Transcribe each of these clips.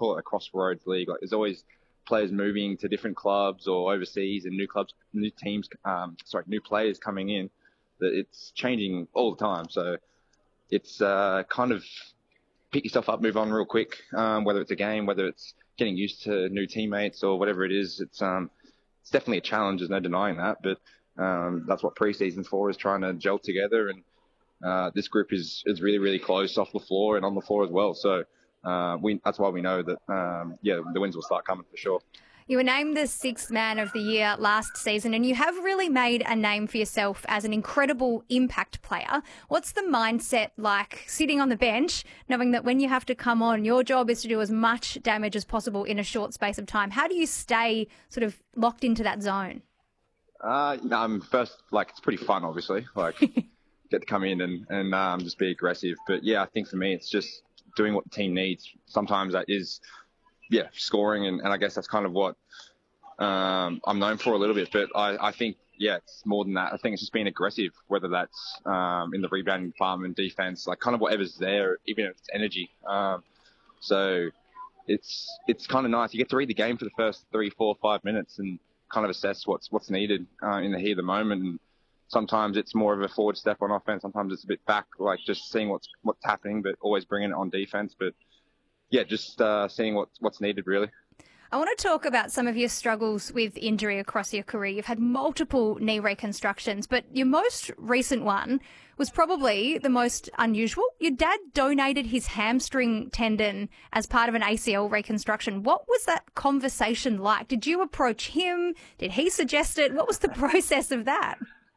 call it a crossroads league. Like there's always players moving to different clubs or overseas, and new players coming in. That it's changing all the time. So it's kind of pick yourself up, move on real quick. Whether it's a game, whether it's getting used to new teammates or whatever it is, it's definitely a challenge. There's no denying that, but that's what preseason's for, is trying to gel together. And this group is really, really close off the floor and on the floor as well. So that's why we know that, the wins will start coming for sure. You were named the Sixth Man of the Year last season, and you have really made a name for yourself as an incredible impact player. What's the mindset like sitting on the bench, knowing that when you have to come on, your job is to do as much damage as possible in a short space of time? How do you stay sort of locked into that zone? First, it's pretty fun, obviously. Get to come in and just be aggressive. But yeah, I think for me, it's just doing what the team needs. Sometimes that is, scoring, and I guess that's kind of what I'm known for a little bit. But I think, it's more than that. I think it's just being aggressive, whether that's in the rebounding department, defense, kind of whatever's there, even if it's energy. So it's kind of nice. You get to read the game for the first 3, 4, 5 minutes and kind of assess what's needed in the heat of the moment. And sometimes it's more of a forward step on offense. Sometimes it's a bit back, just seeing what's happening, but always bringing it on defense. But just seeing what's needed, really. I want to talk about some of your struggles with injury across your career. You've had multiple knee reconstructions, but your most recent one was probably the most unusual. Your dad donated his hamstring tendon as part of an ACL reconstruction. What was that conversation like? Did you approach him? Did he suggest it? What was the process of that?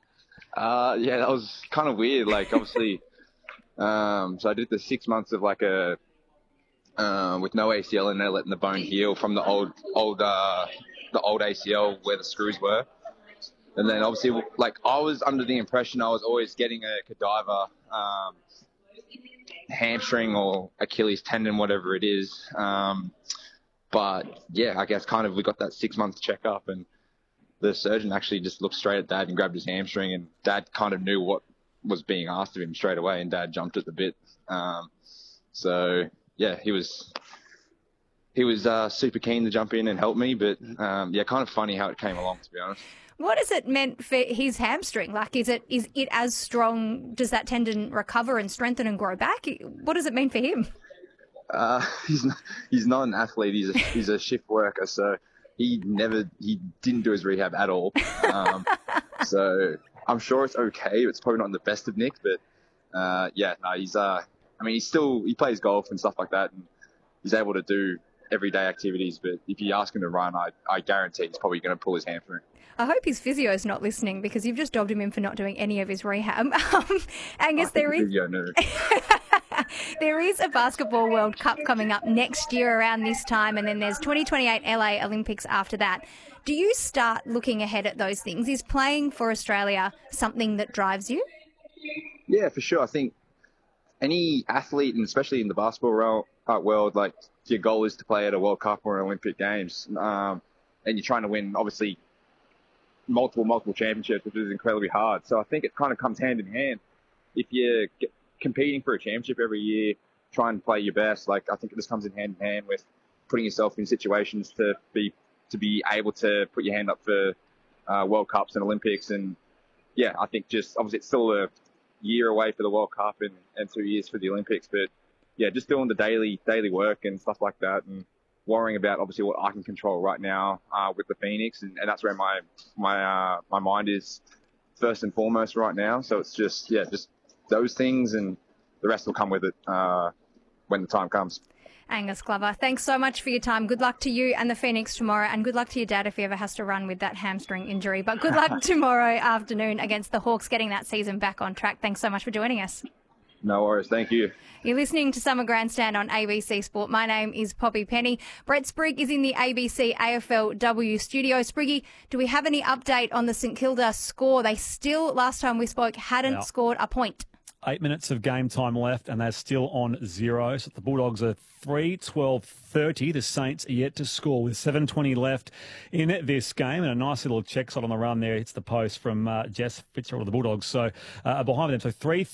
That was kind of weird. Obviously, so I did the 6 months of with no ACL in there, letting the bone heal from the old ACL where the screws were. And then obviously, I was under the impression I was always getting a cadaver hamstring or Achilles tendon, whatever it is. But I guess kind of we got that 6 month checkup, and the surgeon actually just looked straight at Dad and grabbed his hamstring, and Dad kind of knew what was being asked of him straight away, and Dad jumped at the bit. He was super keen to jump in and help me, but kind of funny how it came along, to be honest. What has it meant for his hamstring? Is it as strong? Does that tendon recover and strengthen and grow back? What does it mean for him? He's not an athlete. He's a shift worker, so he didn't do his rehab at all. So I'm sure it's okay. It's probably not in the best of nick, but he plays golf and stuff like that, and he's able to do everyday activities. But if you ask him to run, I guarantee he's probably going to pull his hamstring. I hope his physio's not listening, because you've just dobbed him in for not doing any of his rehab. Angus, there is a Basketball World Cup coming up next year around this time, and then there's 2028 LA Olympics after that. Do you start looking ahead at those things? Is playing for Australia something that drives you? Yeah, for sure. I think any athlete, and especially in the basketball world, your goal is to play at a World Cup or an Olympic Games, and you're trying to win, obviously, multiple championships, which is incredibly hard. So I think it kind of comes hand in hand. If you're competing for a championship every year, try and play your best. I think it just comes in hand with putting yourself in situations to be able to put your hand up for World Cups and Olympics. And I think just obviously it's still a year away for the World Cup and 2 years for the Olympics, but just doing the daily work and stuff like that, and worrying about obviously what I can control right now with the Phoenix, and that's where my mind is first and foremost right now. So it's just those things, and the rest will come with it when the time comes. Angus Glover, thanks so much for your time. Good luck to you and the Phoenix tomorrow, and good luck to your dad if he ever has to run with that hamstring injury. But good luck tomorrow afternoon against the Hawks, getting that season back on track. Thanks so much for joining us. No worries. Thank you. You're listening to Summer Grandstand on ABC Sport. My name is Poppy Penny. Brett Sprigg is in the ABC AFLW studio. Spriggy, do we have any update on the St Kilda score? They still, last time we spoke, hadn't scored a point. 8 minutes of game time left, and they're still on 0. So the Bulldogs are 3-12-30. The Saints are yet to score with 7:20 left in this game. And a nice little check shot on the run there. Hits the post from Jess Fitzgerald of the Bulldogs. So behind them. So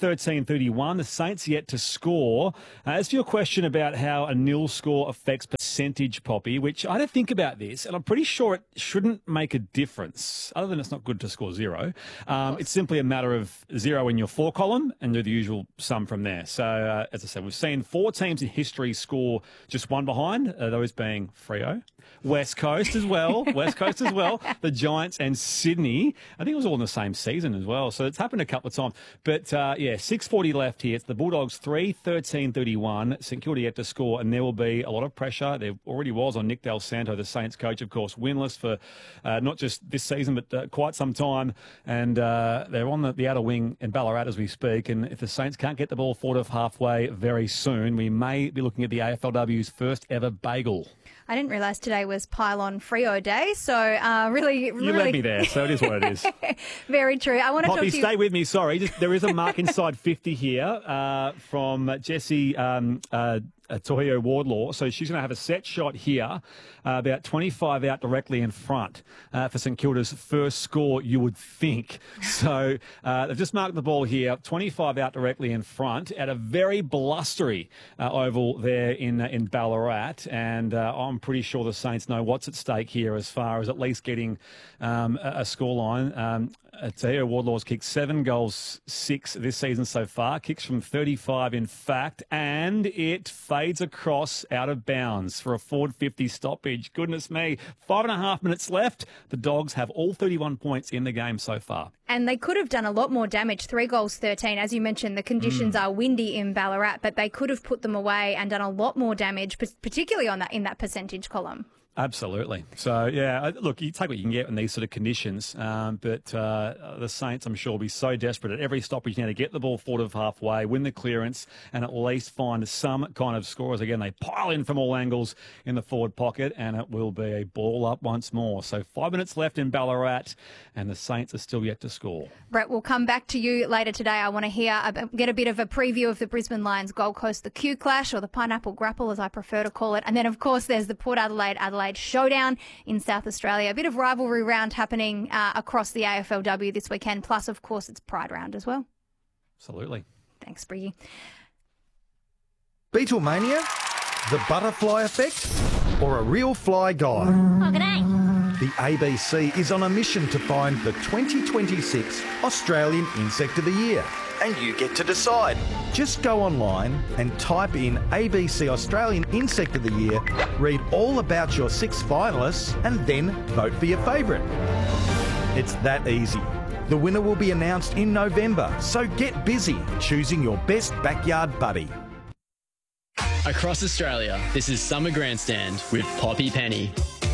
3-13-31. The Saints yet to score. As for your question about how a nil score affects percentage, Poppy, which I don't think about this, and I'm pretty sure it shouldn't make a difference, other than it's not good to score 0. It's simply a matter of 0 in your 4 column and do the usual sum from there. So, as I said, we've seen 4 teams in history score just 1 behind, those being Freo, West Coast as well, the Giants and Sydney. I think it was all in the same season as well, so it's happened a couple of times. But, 6:40 left here. It's the Bulldogs 3, 13-31. St Kilda yet to score, and there will be a lot of pressure. There already was on Nick Del Santo, the Saints coach, of course, winless for not just this season, but quite some time. And they're on the outer wing in Ballarat as we speak. And if the Saints can't get the ball forward of halfway very soon, we may be looking at the AFLW's first ever bagel. I didn't realise today was Pylon Freo Day, so really... You led me there, so it is what it is. Very true. I want to Poppy, talk to you... stay with me, sorry. There is a mark inside 50 here from Jessie Tohio Wardlaw. So she's going to have a set shot here, about 25 out directly in front for St Kilda's first score, you would think. So they've just marked the ball here, 25 out directly in front at a very blustery oval there in Ballarat. And I'm pretty sure the Saints know what's at stake here as far as at least getting a scoreline. Tohio Wardlaw's kicked 7 goals, 6 this season so far. Kicks from 35, in fact, and it fades across out of bounds for a forward 50 stoppage. Goodness me. 5.5 minutes left. The Dogs have all 31 points in the game so far. And they could have done a lot more damage. 3 goals, 13. As you mentioned, the conditions are windy in Ballarat, but they could have put them away and done a lot more damage, particularly in that percentage column. Absolutely. So, yeah, look, you take what you can get in these sort of conditions, but the Saints, I'm sure, will be so desperate at every stoppage now to get the ball forward of halfway, win the clearance, and at least find some kind of scorers. Again, they pile in from all angles in the forward pocket, and it will be a ball up once more. So 5 minutes left in Ballarat, and the Saints are still yet to score. Brett, we'll come back to you later today. I want to get a bit of a preview of the Brisbane Lions Gold Coast, the Q Clash, or the Pineapple Grapple, as I prefer to call it. And then, of course, there's the Port Adelaide Showdown in South Australia. A bit of rivalry round happening across the AFLW this weekend. Plus, of course, it's Pride round as well. Absolutely. Thanks, Briggy. Beatlemania, the butterfly effect, or a real fly guy? Oh, g'day. The ABC is on a mission to find the 2026 Australian Insect of the Year. And you get to decide. Just go online and type in ABC Australian Insect of the Year, read all about your 6 finalists, and then vote for your favourite. It's that easy. The winner will be announced in November, so get busy choosing your best backyard buddy. Across Australia, this is Summer Grandstand with Poppy Penny.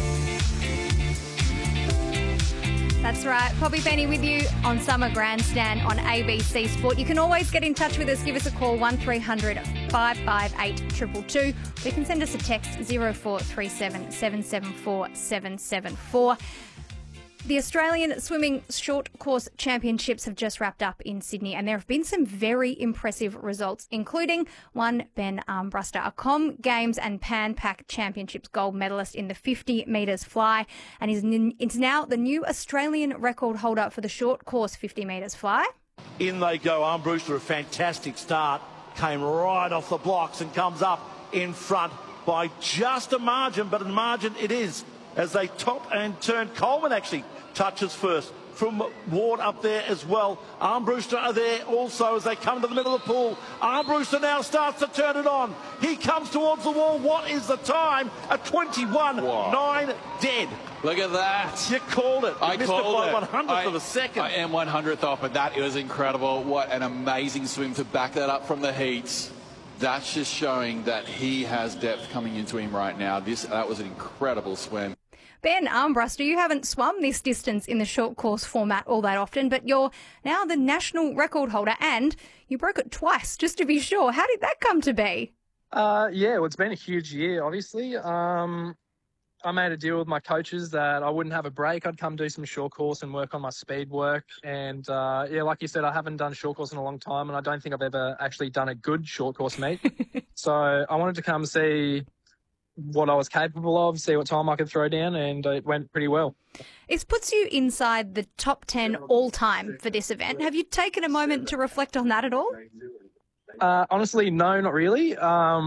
That's right. Poppy Penny with you on Summer Grandstand on ABC Sport. You can always get in touch with us. Give us a call, 1300 558 222. You can send us a text, 0437 774 774. The Australian Swimming Short Course Championships have just wrapped up in Sydney, and there have been some very impressive results, including one Ben Armbruster, a Com Games and Pan Pac Championships gold medalist in the 50 metres fly, and is now the new Australian record holder for the short course 50 metres fly. In they go. Armbruster, a fantastic start, came right off the blocks and comes up in front by just a margin, but a margin it is as they top and turn. Coleman actually touches first from Ward up there as well. Armbruster are there also as they come to the middle of the pool. Armbruster now starts to turn it on. He comes towards the wall. What is the time? A 21.9 dead. Look at that. You called it. You missed called it by it. 100th of a second. I am 100th off, but that was incredible. What an amazing swim to back that up from the heats. That's just showing that he has depth coming into him right now. That was an incredible swim. Ben Armbruster, you haven't swum this distance in the short course format all that often, but you're now the national record holder and you broke it twice, just to be sure. How did that come to be? Well, it's been a huge year, obviously. I made a deal with my coaches that I wouldn't have a break. I'd come do some short course and work on my speed work. And, like you said, I haven't done short course in a long time, and I don't think I've ever actually done a good short course meet. So I wanted to come see what I was capable of, see what time I could throw down, and it went pretty well. It puts you inside the top 10 all-time for this event. Have you taken a moment to reflect on that at all? Honestly, no, not really.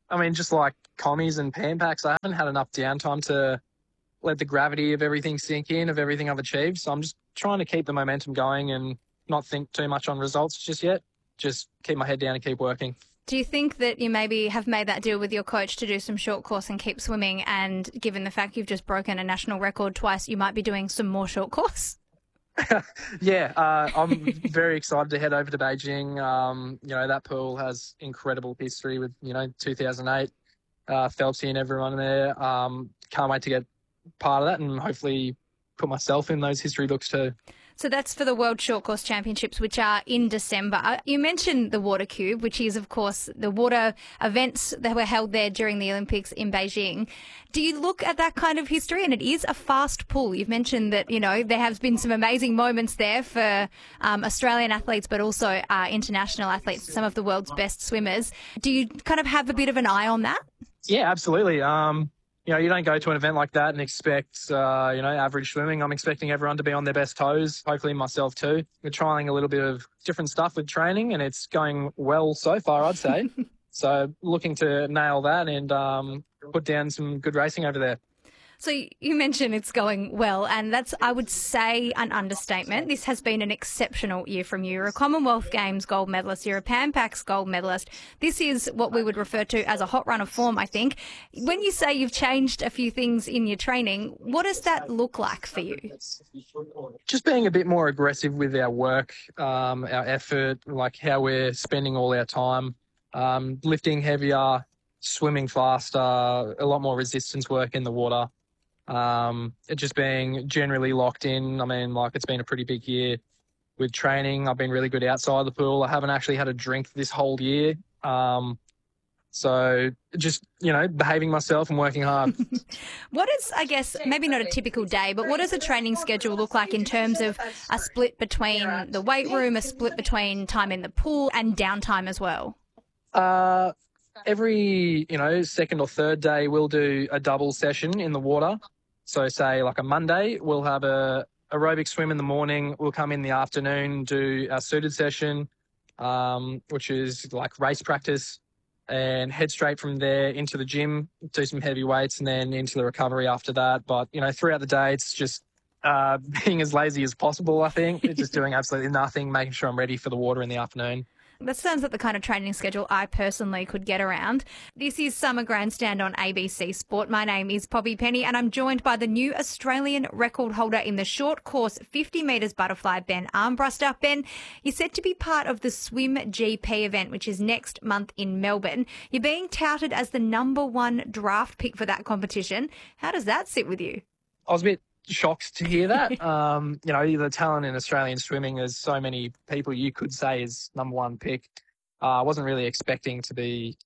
I mean, just like commies and pan packs, I haven't had enough downtime to let the gravity of everything sink in, of everything I've achieved. So I'm just trying to keep the momentum going and not think too much on results just yet. Just keep my head down and keep working. Do you think that you maybe have made that deal with your coach to do some short course and keep swimming? And given the fact you've just broken a national record twice, you might be doing some more short course? Yeah, I'm very excited to head over to Beijing. That pool has incredible history with, 2008, Phelpsy and everyone there. Can't wait to get part of that and hopefully put myself in those history books too. So that's for the World Short Course Championships, which are in December. You mentioned the Water Cube, which is, of course, the water events that were held there during the Olympics in Beijing. Do you look at that kind of history? And it is a fast pool. You've mentioned that, there has been some amazing moments there for Australian athletes, but also international athletes, some of the world's best swimmers. Do you kind of have a bit of an eye on that? Yeah, absolutely. You don't go to an event like that and expect, average swimming. I'm expecting everyone to be on their best toes, hopefully myself too. We're trying a little bit of different stuff with training and it's going well so far, I'd say. So looking to nail that and put down some good racing over there. So you mentioned it's going well, and that's, I would say, an understatement. This has been an exceptional year from you. You're a Commonwealth Games gold medalist. You're a Pan Pacs gold medalist. This is what we would refer to as a hot run of form, I think. When you say you've changed a few things in your training, what does that look like for you? Just being a bit more aggressive with our work, our effort, like how we're spending all our time, lifting heavier, swimming faster, a lot more resistance work in the water. Just being generally locked in. I mean, it's been a pretty big year with training. I've been really good outside the pool. I haven't actually had a drink this whole year. So just, behaving myself and working hard. What is, I guess, maybe not a typical day, but what does a training schedule look like in terms of a split between the weight room, a split between time in the pool and downtime as well? Every, second or third day, we'll do a double session in the water. So say like a Monday, we'll have a aerobic swim in the morning. We'll come in the afternoon, do our suited session, which is like race practice, and head straight from there into the gym, do some heavy weights, and then into the recovery after that. But, throughout the day, it's just being as lazy as possible, I think. Just doing absolutely nothing, making sure I'm ready for the water in the afternoon. That sounds like the kind of training schedule I personally could get around. This is Summer Grandstand on ABC Sport. My name is Poppy Penny and I'm joined by the new Australian record holder in the short course 50 metres butterfly, Ben Armbruster. Ben, you're set to be part of the Swim GP event, which is next month in Melbourne. You're being touted as the #1 draft pick for that competition. How does that sit with you? I was a bit shocked to hear that. The talent in Australian swimming, there's so many people you could say is #1 pick. I wasn't really expecting to be,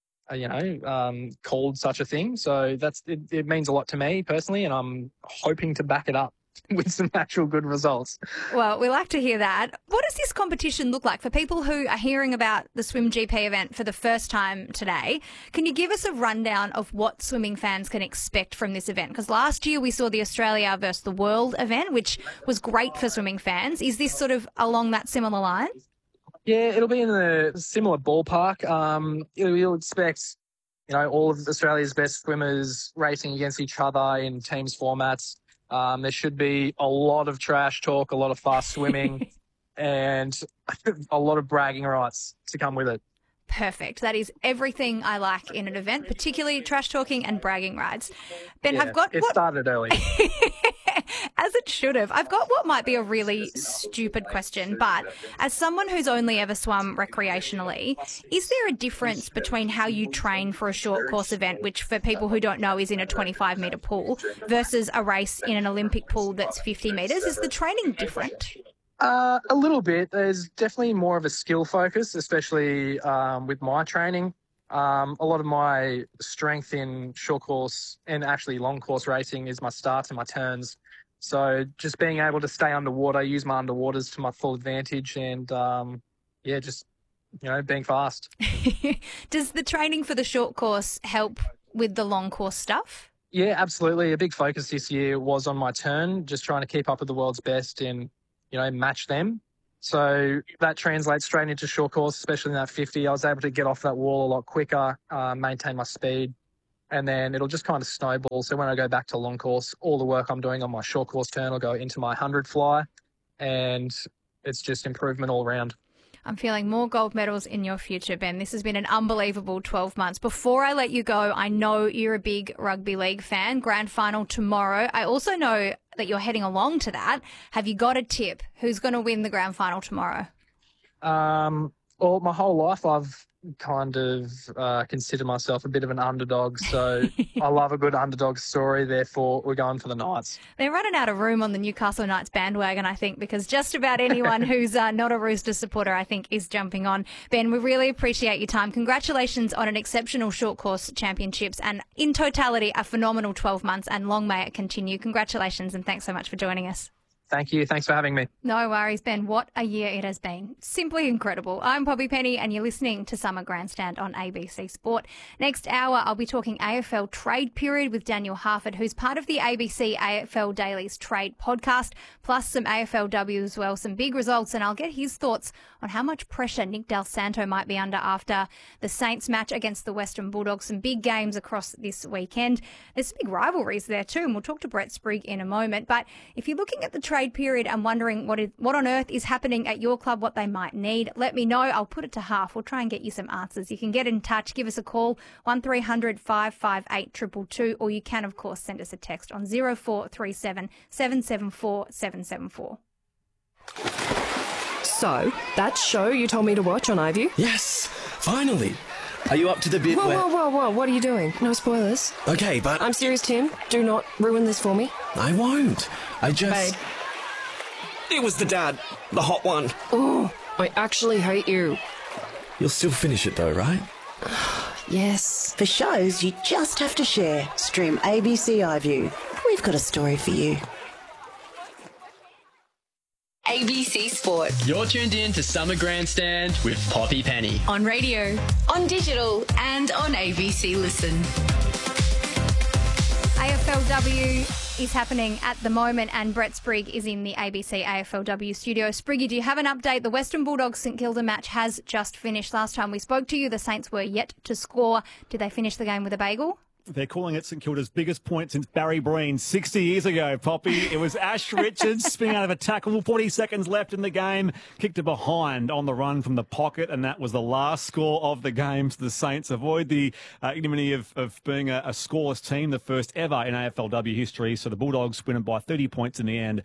called such a thing. So it means a lot to me personally, and I'm hoping to back it up with some actual good results. Well, we like to hear that. What does this competition look like for people who are hearing about the Swim GP event for the first time today? Can you give us a rundown of what swimming fans can expect from this event? Because last year we saw the Australia versus the World event, which was great for swimming fans. Is this sort of along that similar line? Yeah, it'll be in a similar ballpark. You'll expect, all of Australia's best swimmers racing against each other in teams formats. There should be a lot of trash talk, a lot of fast swimming, and a lot of bragging rights to come with it. Perfect. That is everything I like in an event, particularly trash talking and bragging rights. Ben, yeah, it started early. As it should have. I've got what might be a really stupid question, but as someone who's only ever swum recreationally, is there a difference between how you train for a short course event, which for people who don't know is in a 25-metre pool, versus a race in an Olympic pool that's 50 metres? Is the training different? A little bit. There's definitely more of a skill focus, especially with my training. A lot of my strength in short course and actually long course racing is my starts and my turns. So just being able to stay underwater, use my underwaters to my full advantage and, being fast. Does the training for the short course help with the long course stuff? Yeah, absolutely. A big focus this year was on my turn, just trying to keep up with the world's best and, match them. So that translates straight into short course, especially in that 50. I was able to get off that wall a lot quicker, maintain my speed, and then it'll just kind of snowball. So when I go back to long course, all the work I'm doing on my short course turn will go into my 100 fly, and it's just improvement all around. I'm feeling more gold medals in your future, Ben. This has been an unbelievable 12 months. Before I let you go, I know you're a big rugby league fan. Grand final tomorrow. I also know that you're heading along to that. Have you got a tip? Who's going to win the grand final tomorrow? Well, my whole life I've kind of considered myself a bit of an underdog, so I love a good underdog story, therefore we're going for the Knights. They're running out of room on the Newcastle Knights bandwagon, I think, because just about anyone who's not a Rooster supporter, I think, is jumping on. Ben, we really appreciate your time. Congratulations on an exceptional short course championships and in totality a phenomenal 12 months, and long may it continue. Congratulations and thanks so much for joining us. Thank you. Thanks for having me. No worries, Ben. What a year it has been. Simply incredible. I'm Poppy Penny and you're listening to Summer Grandstand on ABC Sport. Next hour, I'll be talking AFL trade period with Daniel Harford, who's part of the ABC AFL Daily's trade podcast, plus some AFLW as well, some big results, and I'll get his thoughts on how much pressure Nick Del Santo might be under after the Saints match against the Western Bulldogs. Some big games across this weekend. There's some big rivalries there too, and we'll talk to Brett Sprigg in a moment. But if you're looking at the trade period and wondering what on earth is happening at your club, what they might need, let me know. I'll put it to half. We'll try and get you some answers. You can get in touch, give us a call, 1300 558 222, or you can, of course, send us a text on 0437 774 774. So, that show you told me to watch on iView? Yes, finally. Are you up to the bit where... Whoa, what are you doing? No spoilers. Okay, but... I'm serious, Tim. Do not ruin this for me. I won't. I just... Babe. It was the dad. The hot one. Oh, I actually hate you. You'll still finish it though, right? Yes. For shows you just have to share, stream ABC iView. We've got a story for you. ABC Sport. You're tuned in to Summer Grandstand with Poppy Penny. On radio, on digital, and on ABC Listen. AFLW is happening at the moment and Brett Sprigg is in the ABC AFLW studio. Spriggy, do you have an update? The Western Bulldogs St Kilda match has just finished. Last time we spoke to you, the Saints were yet to score. Did they finish the game with a bagel? They're calling it St Kilda's biggest point since Barry Breen 60 years ago, Poppy. It was Ash Richards spinning out of a tackle, 40 seconds left in the game, kicked it behind on the run from the pocket, and that was the last score of the game. So the Saints avoid the ignominy of being a scoreless team, the first ever in AFLW history. So the Bulldogs win by 30 points in the end,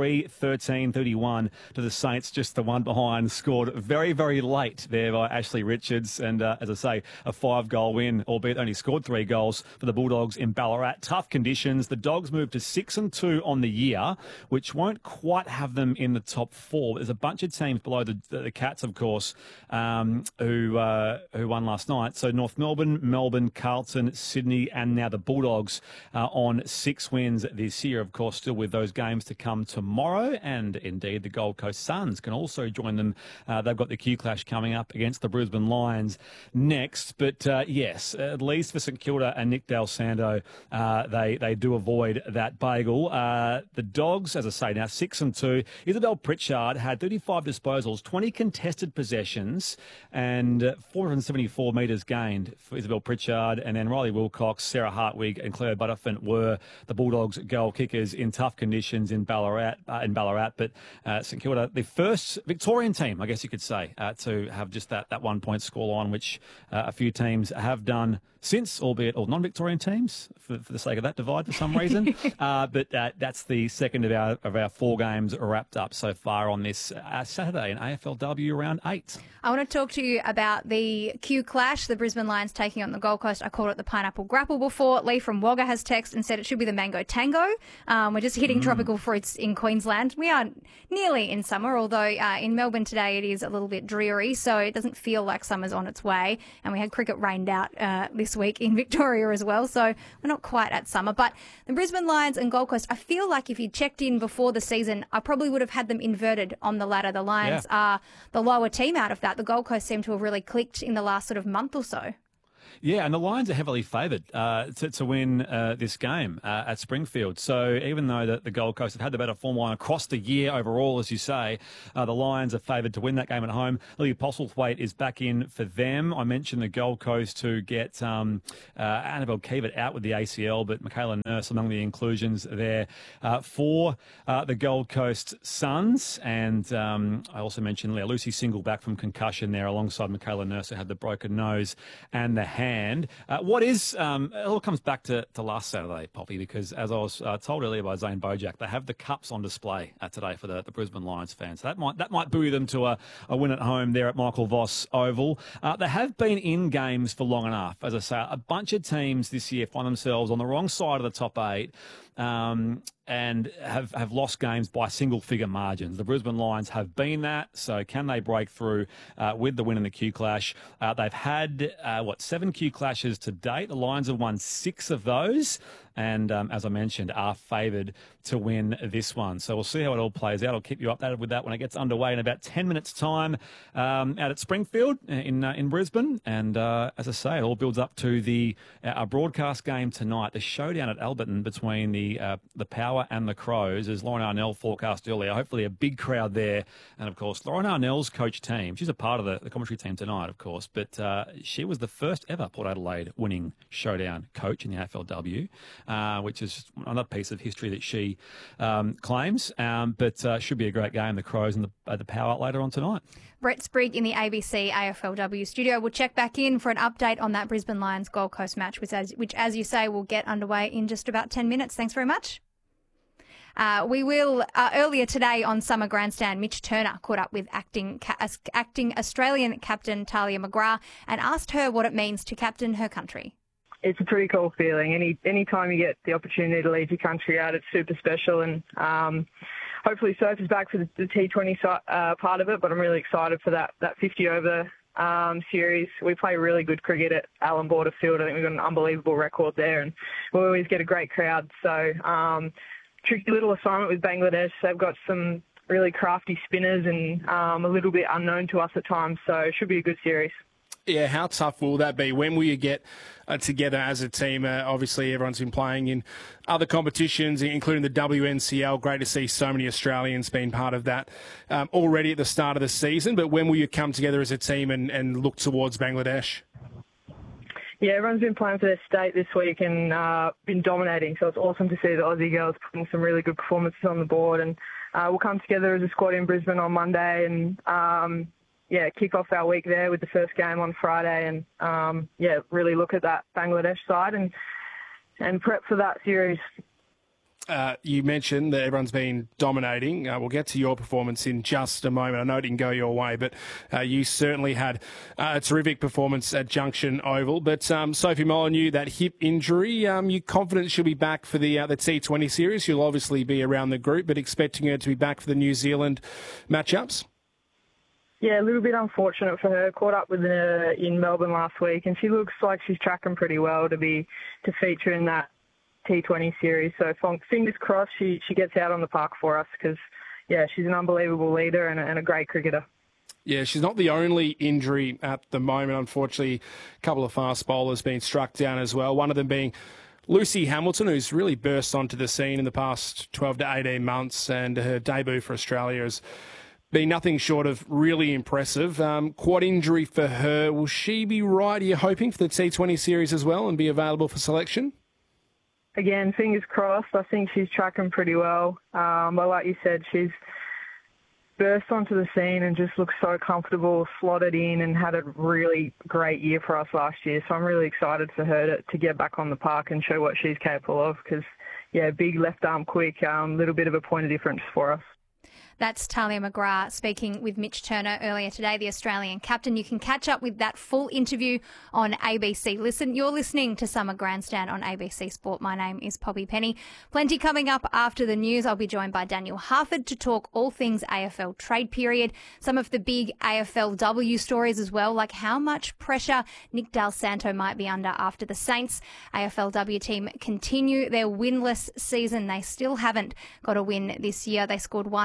3-13-31 to the Saints, just the one behind, scored very, very late there by Ashley Richards. And as I say, a 5-goal win, albeit only scored 3 goals for the Bulldogs in Ballarat. Tough conditions. The Dogs moved to 6-2 on the year, which won't quite have them in the top 4. There's a bunch of teams below the Cats, of course, who won last night. So North Melbourne, Melbourne, Carlton, Sydney, and now the Bulldogs on 6 wins this year. Of course, still with those games to come tomorrow, and indeed the Gold Coast Suns can also join them. They've got the Q Clash coming up against the Brisbane Lions next. But yes, at least for St Kilda and Nick Del Santo, they do avoid that bagel. The Dogs, as I say, now 6-2. Isabel Pritchard had 35 disposals, 20 contested possessions, and 474 metres gained for Isabel Pritchard. And then Riley Wilcox, Sarah Hartwig, and Claire Butterfint were the Bulldogs' goal kickers in tough conditions in Ballarat. But St Kilda, the first Victorian team, I guess you could say, to have just that 1 point scoreline, which a few teams have done since, albeit all non-Victorian teams, for the sake of that divide for some reason. But that's the second of our 4 games wrapped up so far on this Saturday in AFLW round 8. I want to talk to you about the Q Clash, the Brisbane Lions taking on the Gold Coast. I called it the Pineapple Grapple before. Lee from Wagga has texted and said it should be the Mango Tango. We're just hitting tropical fruits in Queensland. We are nearly in summer, although in Melbourne today it is a little bit dreary, so it doesn't feel like summer's on its way. And we had cricket rained out this week in Victoria as well, so we're not quite at summer. But the Brisbane Lions and Gold Coast, I feel like if you checked in before the season, I probably would have had them inverted on the ladder. The Lions are the lower team out of that. The Gold Coast seem to have really clicked in the last sort of month or so. Yeah, and the Lions are heavily favoured to win this game at Springfield. So even though the Gold Coast have had the better form line across the year overall, as you say, the Lions are favoured to win that game at home. Lily Postlethwaite is back in for them. I mentioned the Gold Coast to get Annabelle Keevett out with the ACL, but Michaela Nurse among the inclusions there for the Gold Coast Suns. And I also mentioned Lucy Single back from concussion there alongside Michaela Nurse, who had the broken nose and the hand. It all comes back to last Saturday, Poppy, because as I was told earlier by Zane Bojack, they have the cups on display today for the Brisbane Lions fans. So that might buoy them to a win at home there at Michael Voss Oval. They have been in games for long enough. As I say, a bunch of teams this year find themselves on the wrong side of the top 8. And have lost games by single-figure margins. The Brisbane Lions have been that, so can they break through with the win in the Q Clash? They've had, 7 Q Clashes to date. The Lions have won 6 of those, and as I mentioned, are favoured to win this one. So we'll see how it all plays out. I'll keep you updated with that when it gets underway in about 10 minutes' time out at Springfield in Brisbane. And as I say, it all builds up to our broadcast game tonight, the showdown at Alberton between the Power and the Crows, as Lauren Arnell forecast earlier. Hopefully a big crowd there. And, of course, Lauren Arnell's coach team, she's a part of the commentary team tonight, of course, but she was the first ever Port Adelaide winning showdown coach in the AFLW, which is another piece of history that she claims. But should be a great game, the Crows and the Power later on tonight. Brett Sprigg in the ABC AFLW studio. We'll check back in for an update on that Brisbane Lions Gold Coast match, which, as you say, will get underway in just about 10 minutes. Thanks very much. We will, earlier today on Summer Grandstand, Mitch Turner caught up with acting Australian captain Talia McGrath and asked her what it means to captain her country. It's a pretty cool feeling. Any time you get the opportunity to lead your country out, it's super special. And hopefully Surf is back for the T20 part of it, but I'm really excited for that 50-over series. We play really good cricket at Allan Border Field. I think we've got an unbelievable record there, and we always get a great crowd. So tricky little assignment with Bangladesh. They've got some really crafty spinners and a little bit unknown to us at times, so it should be a good series. Yeah, how tough will that be? When will you get together as a team? Obviously, everyone's been playing in other competitions, including the WNCL. Great to see so many Australians being part of that already at the start of the season. But when will you come together as a team and look towards Bangladesh? Yeah, everyone's been playing for their state this week and been dominating. So it's awesome to see the Aussie girls putting some really good performances on the board. And we'll come together as a squad in Brisbane on Monday and kick off our week there with the first game on Friday and, really look at that Bangladesh side and prep for that series. You mentioned that everyone's been dominating. We'll get to your performance in just a moment. I know it didn't go your way, but you certainly had a terrific performance at Junction Oval. But Sophie Molyneux, that hip injury, you confident she'll be back for the T20 series? She'll obviously be around the group, but expecting her to be back for the New Zealand matchups? Yeah, a little bit unfortunate for her. Caught up with her in Melbourne last week, and she looks like she's tracking pretty well to feature in that T20 series. So fingers crossed she gets out on the park for us because, she's an unbelievable leader and a great cricketer. Yeah, she's not the only injury at the moment. Unfortunately, a couple of fast bowlers being struck down as well, one of them being Lucy Hamilton, who's really burst onto the scene in the past 12 to 18 months, and her debut for Australia has been nothing short of really impressive. Quad injury for her. Will she be right, are you hoping, for the T20 series as well and be available for selection? Again, fingers crossed. I think she's tracking pretty well. But like you said, she's burst onto the scene and just looks so comfortable, slotted in, and had a really great year for us last year. So I'm really excited for her to get back on the park and show what she's capable of because, big left arm quick, little bit of a point of difference for us. That's Talia McGrath speaking with Mitch Turner earlier today, the Australian captain. You can catch up with that full interview on ABC. You're listening to Summer Grandstand on ABC Sport. My name is Poppy Penny. Plenty coming up after the news. I'll be joined by Daniel Harford to talk all things AFL trade period, some of the big AFLW stories as well, like how much pressure Nick Dal Santo might be under after the Saints AFLW team continue their winless season. They still haven't got a win this year. They scored one solitary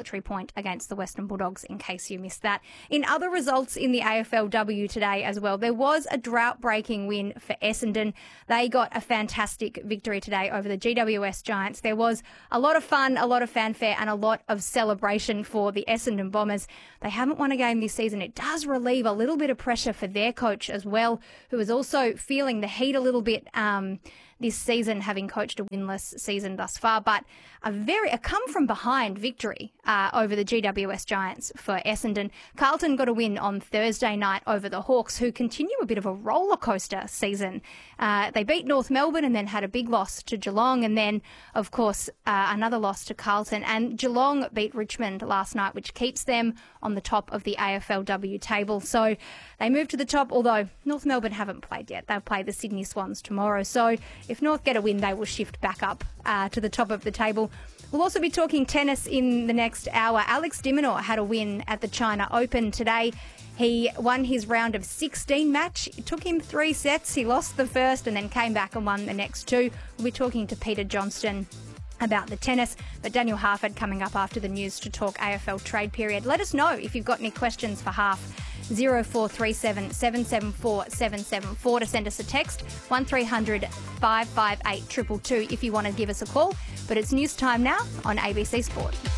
solitary point against the Western Bulldogs, in case you missed that. In other results in the AFLW today as well, there was a drought-breaking win for Essendon. They got a fantastic victory today over the GWS Giants. There was a lot of fun, a lot of fanfare and a lot of celebration for the Essendon Bombers. They haven't won a game this season. It does relieve a little bit of pressure for their coach as well, who is also feeling the heat a little bit this season, having coached a winless season thus far, but a come-from-behind victory over the GWS Giants for Essendon. Carlton got a win on Thursday night over the Hawks, who continue a bit of a roller coaster season. They beat North Melbourne and then had a big loss to Geelong, and then, of course, another loss to Carlton. And Geelong beat Richmond last night, which keeps them on the top of the AFLW table. So they move to the top, although North Melbourne haven't played yet. They'll play the Sydney Swans tomorrow. So if North get a win, they will shift back up to the top of the table. We'll also be talking tennis in the next hour. Alex de Minaur had a win at the China Open today. He won his round of 16 match. It took him 3 sets. He lost the first and then came back and won the next 2. We'll be talking to Peter Johnston about the tennis, but Daniel Harford coming up after the news to talk AFL trade period. Let us know if you've got any questions for Harf. 0437 774 774 to send us a text, 1300 558 222 if you want to give us a call. But it's news time now on ABC Sport.